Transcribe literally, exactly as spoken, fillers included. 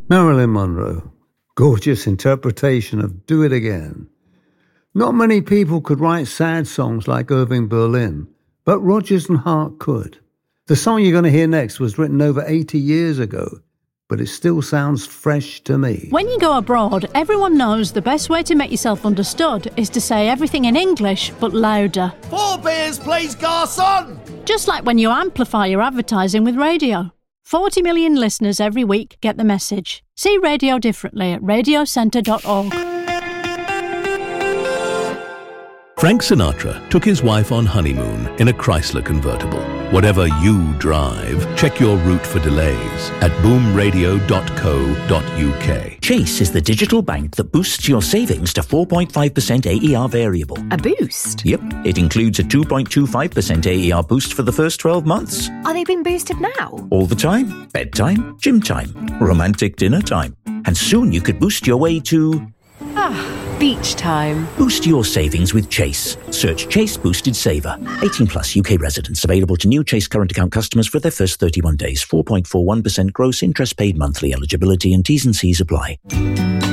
Marilyn Monroe. Gorgeous interpretation of Do It Again. Not many people could write sad songs like Irving Berlin, but Rodgers and Hart could. The song you're going to hear next was written over eighty years ago, but it still sounds fresh to me. When you go abroad, everyone knows the best way to make yourself understood is to say everything in English, but louder. Four beers, please, garçon! Just like when you amplify your advertising with radio. forty million listeners every week get the message. See radio differently at radio centre dot org. Frank Sinatra took his wife on honeymoon in a Chrysler convertible. Whatever you drive, check your route for delays at boom radio dot co dot uk. Chase is the digital bank that boosts your savings to four point five percent A E R variable. A boost? Yep. It includes a two point two five percent A E R boost for the first twelve months. Are they being boosted now? All the time. Bedtime, gym time, romantic dinner time. And soon you could boost your way to... Ah, beach time. Boost your savings with Chase. Search Chase Boosted Saver. eighteen plus U K residents. Available to new Chase current account customers for their first thirty-one days. four point four one percent gross interest paid monthly. Eligibility and T's and C's apply.